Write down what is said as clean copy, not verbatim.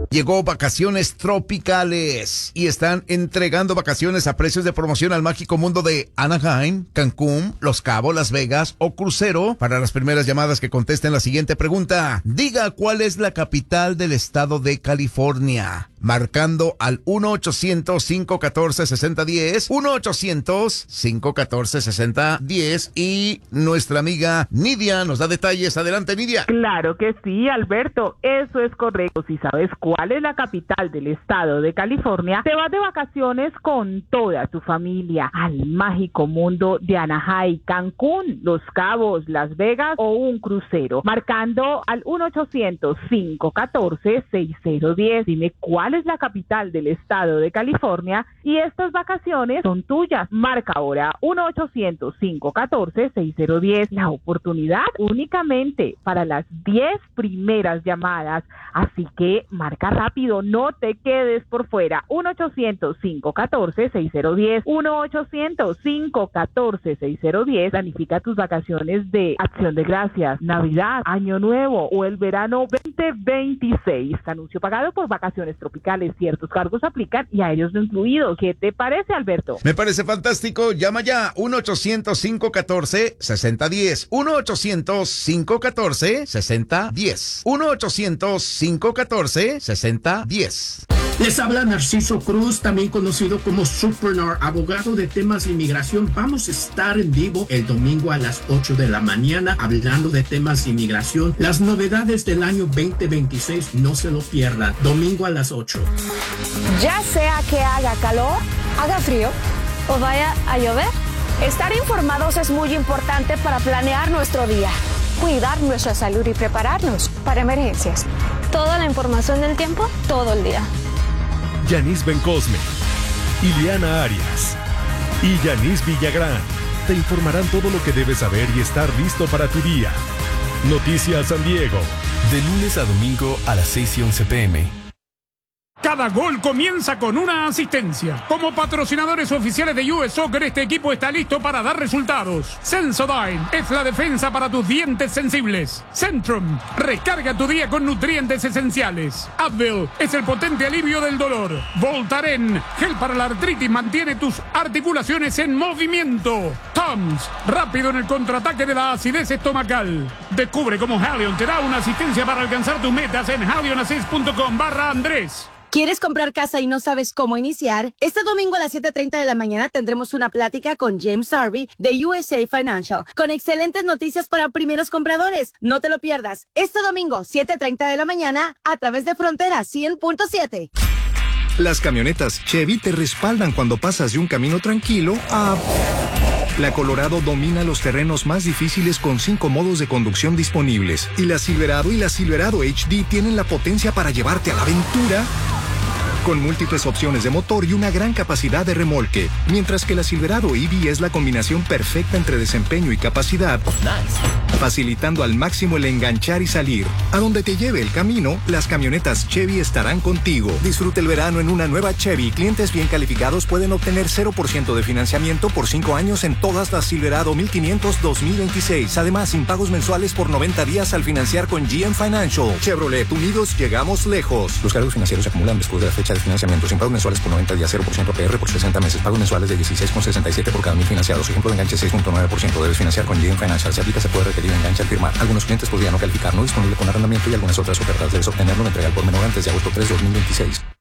Llegó Vacaciones Tropicales y están entregando vacaciones a precios de promoción al mágico mundo de Anaheim, Cancún, Los Cabos, Las Vegas o crucero. Para las primeras llamadas que contesten la siguiente pregunta, diga cuál es la capital del estado de California. Marcando al 1-800-514-6010, 1-800-514-6010 y nuestra amiga Nidia nos da detalles. Adelante, Nidia. Claro que sí, Alberto, eso es correcto. Si sabes cuál es la capital del estado de California, te vas de vacaciones con toda tu familia al mágico mundo de Anaheim, Cancún, Los Cabos, Las Vegas o un crucero. Marcando al 1-800-514-6010. Dime cuál es la capital del estado de California y estas vacaciones son tuyas. Marca ahora 1-800-514-6010. La oportunidad únicamente para las 10 primeras llamadas, así que marca rápido, no te quedes por fuera. 1-800-514-6010, 1-800-514-6010. Planifica tus vacaciones de Acción de Gracias, Navidad, Año Nuevo o el verano 2026. Anuncio pagado por Vacaciones Tropicales. Ciertos cargos aplican y a ellos no incluidos. ¿Qué te parece, Alberto? Me parece fantástico. Llama ya 1-800-514-6010, 1-800-514-6010, 1-800-514-6010. Les habla Narciso Cruz, también conocido como Supernor, abogado de temas de inmigración. Vamos a estar en vivo el domingo a las 8 de la mañana hablando de temas de inmigración, las novedades del año 2026, no se lo pierdan, domingo a las 8. Ya sea que haga calor, haga frío o vaya a llover, estar informados es muy importante para planear nuestro día, cuidar nuestra salud y prepararnos para emergencias. Toda la información del tiempo, todo el día. Yanis Bencosme, Ileana Arias y Yanis Villagrán te informarán todo lo que debes saber y estar listo para tu día. Noticias San Diego, de lunes a domingo a las 6:11 p.m. Cada gol comienza con una asistencia. Como patrocinadores oficiales de US Soccer, este equipo está listo para dar resultados. Sensodyne es la defensa para tus dientes sensibles. Centrum, recarga tu día con nutrientes esenciales. Advil es el potente alivio del dolor. Voltaren, gel para la artritis, mantiene tus articulaciones en movimiento. Tums, rápido en el contraataque de la acidez estomacal. Descubre cómo Halion te da una asistencia para alcanzar tus metas en halionassist.com/Andrés. ¿Quieres comprar casa y no sabes cómo iniciar? Este domingo a las 7:30 de la mañana tendremos una plática con James Harvey de USA Financial, con excelentes noticias para primeros compradores. No te lo pierdas. Este domingo, 7:30 de la mañana, a través de Frontera 100.7. Las camionetas Chevy te respaldan cuando pasas de un camino tranquilo a... La Colorado domina los terrenos más difíciles con 5 modos de conducción disponibles. Y la Silverado y la Silverado HD tienen la potencia para llevarte a la aventura con múltiples opciones de motor y una gran capacidad de remolque. Mientras que la Silverado EV es la combinación perfecta entre desempeño y capacidad, facilitando al máximo el enganchar y salir. A donde te lleve el camino, las camionetas Chevy estarán contigo. Disfruta el verano en una nueva Chevy. Clientes bien calificados pueden obtener 0% de financiamiento por 5 años en todas las Silverado 1500 2026. Además, sin pagos mensuales por 90 días al financiar con GM Financial. Chevrolet, unidos llegamos lejos. Los cargos financieros se acumulan después de la fecha de financiamiento. Sin pagos mensuales por 90 días, 0% APR por 60 meses. Pagos mensuales de 16,67 por cada 1000 financiados. Ejemplo de enganche 6.9%. Debes financiar con GM Financial. Si aplica, se puede requerir enganche al firmar. Algunos clientes podrían no calificar. No disponible con arrendamiento y algunas otras ofertas. Debes obtenerlo en entrega por menor antes de agosto 3 de 2026.